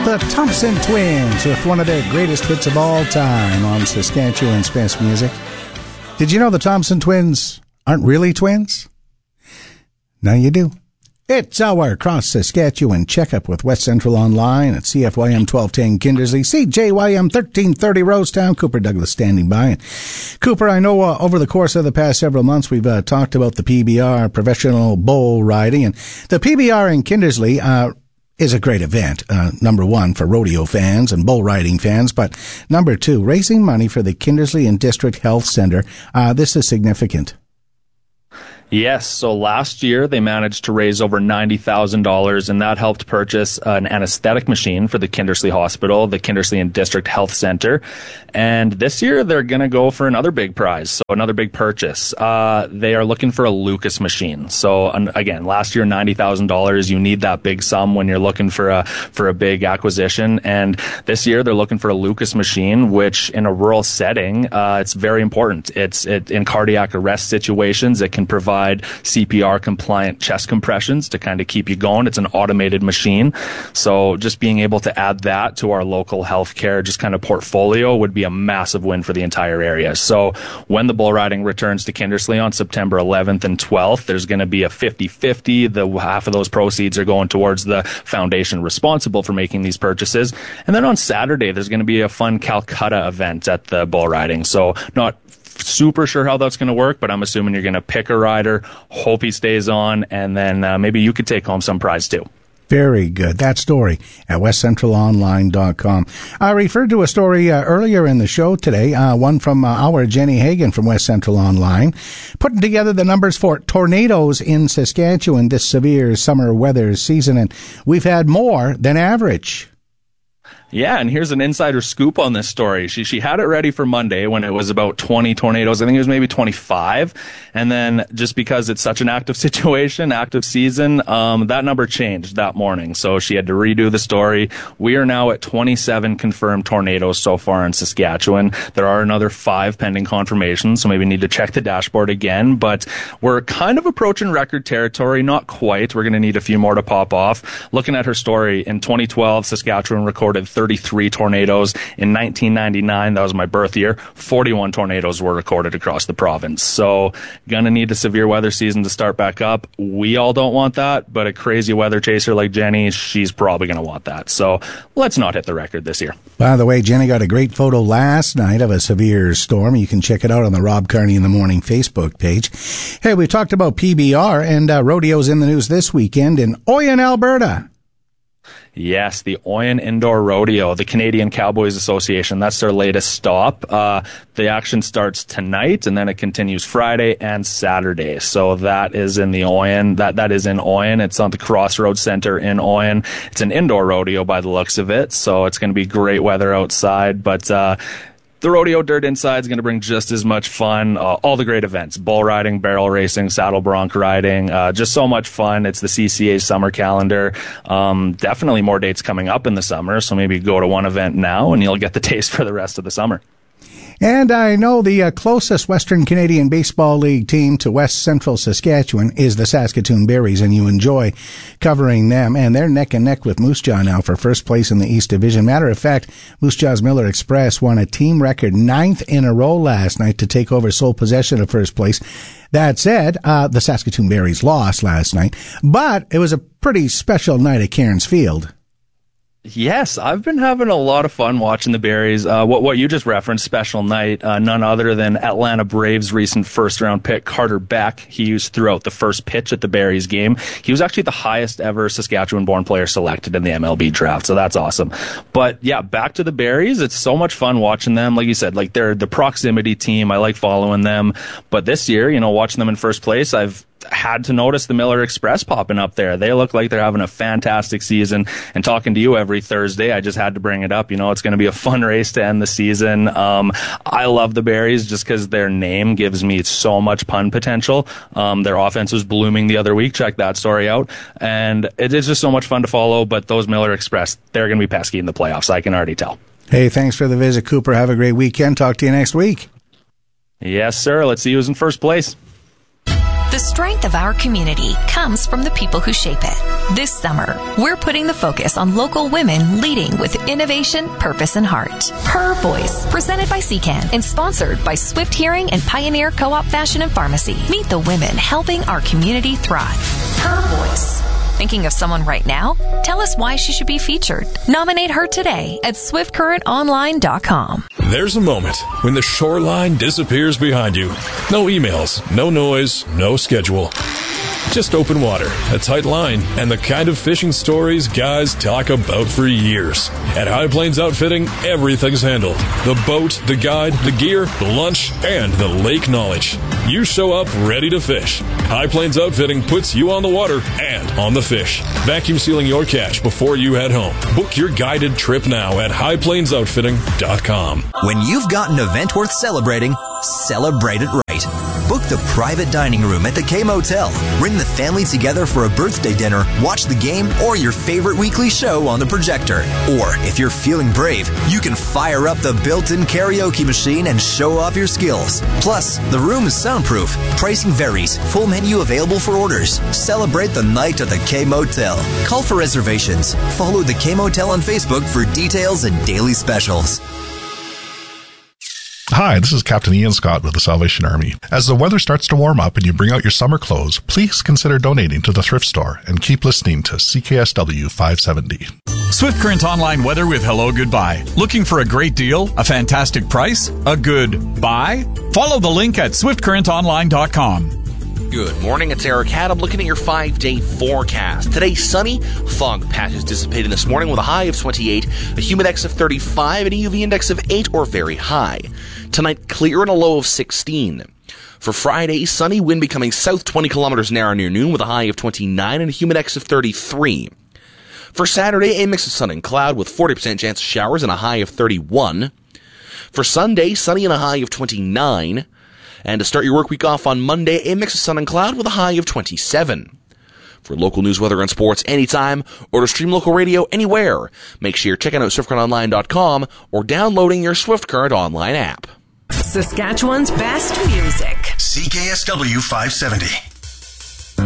The Thompson Twins with one of their greatest hits of all time on Saskatchewan's best music. Did you know the Thompson Twins aren't really twins? Now you do. It's our Cross Saskatchewan checkup with West Central Online at CFYM 1210 Kindersley, CJYM 1330 Rosetown. Cooper Douglas standing by. And Cooper, I know over the course of the past several months we've talked about the PBR, professional bull riding, and the PBR in Kindersley is a great event, number one, for rodeo fans and bull riding fans, but number two, raising money for the Kindersley and District Health Center. This is significant. Yes, so last year they managed to raise over $90,000, and that helped purchase an anesthetic machine for the Kindersley Hospital, the Kindersley and District Health Center. And this year they're going to go for another big prize, so another big purchase. They are looking for a Lucas machine. So again, last year $90,000. You need that big sum when you're looking for a big acquisition. And this year they're looking for a Lucas machine, which in a rural setting, it's very important. It's in cardiac arrest situations. It can provide CPR compliant chest compressions to kind of keep you going. It's an automated machine. So just being able to add that to our local healthcare just kind of portfolio would be a massive win for the entire area. So when the bull riding returns to Kindersley on September 11th and 12th, there's going to be a 50-50. The half of those proceeds are going towards the foundation responsible for making these purchases. And then on Saturday, there's going to be a fun Calcutta event at the bull riding. So not super sure how that's going to work, but I'm assuming you're going to pick a rider, hope he stays on, and then maybe you could take home some prize too. Very good. That story at westcentralonline.com. I referred to a story earlier in the show today, one from our Jenny Hagan from West Central Online, putting together the numbers for tornadoes in Saskatchewan this severe summer weather season, and we've had more than average. Yeah, and here's an insider scoop on this story. She had it ready for Monday when it was about 20 tornadoes. I think it was maybe 25. And then just because it's such an active situation, active season, that number changed that morning. So she had to redo the story. We are now at 27 confirmed tornadoes so far in Saskatchewan. There are another 5 pending confirmations, so maybe need to check the dashboard again. But we're kind of approaching record territory. Not quite. We're going to need a few more to pop off. Looking at her story, in 2012, Saskatchewan recorded 33 tornadoes. In 1999, that was my birth year, 41 tornadoes were recorded across the province. So gonna need a severe weather season to start back up. We all don't want that, but a crazy weather chaser like Jenny, she's probably gonna want that. So let's not hit the record this year. By the way, Jenny got a great photo last night of a severe storm. You can check it out on the Rob Carney in the Morning Facebook page. Hey, we talked about PBR, and rodeos in the news this weekend in Oyen, Alberta. Yes, the Oyen Indoor Rodeo, the Canadian Cowboys Association. That's their latest stop. The action starts tonight, and then it continues Friday and Saturday. So that is in the Oyen. That is in Oyen. It's on the Crossroads Center in Oyen. It's an indoor rodeo by the looks of it, so it's going to be great weather outside. But the rodeo dirt inside is going to bring just as much fun. All the great events, bull riding, barrel racing, saddle bronc riding, just so much fun. It's the CCA's summer calendar. Definitely more dates coming up in the summer, so maybe go to one event now and you'll get the taste for the rest of the summer. And I know the closest Western Canadian Baseball League team to West Central Saskatchewan is the Saskatoon Berries, and you enjoy covering them. And they're neck and neck with Moose Jaw now for first place in the East Division. Matter of fact, Moose Jaw's Miller Express won a team record 9th in a row last night to take over sole possession of first place. That said, the Saskatoon Berries lost last night, but it was a pretty special night at Cairns Field. Yes, I've been having a lot of fun watching the Berries. What you just referenced, special night, none other than Atlanta Braves' recent first-round pick, Carter Beck. He used throughout the first pitch at the Berries game. He was actually the highest ever Saskatchewan-born player selected in the MLB draft, so that's awesome. But yeah, back to the Berries. It's so much fun watching them. Like you said, like they're the proximity team. I like following them. But this year, watching them in first place, I've had to notice the Miller Express popping up there. They look like they're having a fantastic season, and talking to you every Thursday, I just had to bring it up. It's going to be a fun race to end the season. I love the Berries just because their name gives me so much pun potential. Their offense was blooming the other week. Check that story out. And it is just so much fun to follow, but those Miller Express, they're going to be pesky in the playoffs. I can already tell. Hey, thanks for the visit, Cooper. Have a great weekend. Talk to you next week. Yes, sir. Let's see who's in first place. The strength of our community comes from the people who shape it. This summer, we're putting the focus on local women leading with innovation, purpose, and heart. Her Voice, presented by CCAN and sponsored by Swift Hearing and Pioneer Co-op Fashion and Pharmacy. Meet the women helping our community thrive. Her Voice. Thinking of someone right now? Tell us why she should be featured. Nominate her today at swiftcurrentonline.com. There's a moment when the shoreline disappears behind you. No emails, no noise, no schedule. Just open water, a tight line, and the kind of fishing stories guys talk about for years. At High Plains Outfitting, everything's handled. The boat, the guide, the gear, the lunch, and the lake knowledge. You show up ready to fish. High Plains Outfitting puts you on the water and on the fish. Vacuum sealing your catch before you head home. Book your guided trip now at highplainsoutfitting.com. When you've got an event worth celebrating, celebrate it right. Book the private dining room at the K Motel. Bring the family together for a birthday dinner, watch the game, or your favorite weekly show on the projector. Or, if you're feeling brave, you can fire up the built-in karaoke machine and show off your skills. Plus, the room is soundproof. Pricing varies. Full menu available for orders. Celebrate the night at the K Motel. Call for reservations. Follow the K Motel on Facebook for details and daily specials. Hi, this is Captain Ian Scott with the Salvation Army. As the weather starts to warm up and you bring out your summer clothes, please consider donating to the thrift store and keep listening to CKSW 570. Swift Current Online weather with Hello Goodbye. Looking for a great deal, a fantastic price, a good buy? Follow the link at swiftcurrentonline.com. Good morning, it's Eric Haddam looking at your 5-day forecast. Today, sunny, fog patches dissipating this morning with a high of 28, a humidex of 35, and a UV index of 8 or very high. Tonight, clear and a low of 16. For Friday, sunny, wind becoming south 20 kilometers an hour near noon with a high of 29 and a humidex of 33. For Saturday, a mix of sun and cloud with 40% chance of showers and a high of 31. For Sunday, sunny and a high of 29. And to start your work week off on Monday, a mix of sun and cloud with a high of 27. For local news, weather, and sports anytime, or to stream local radio anywhere, make sure you're checking out SwiftCurrentOnline.com or downloading your Swift Current Online app. Saskatchewan's best music. CKSW 570.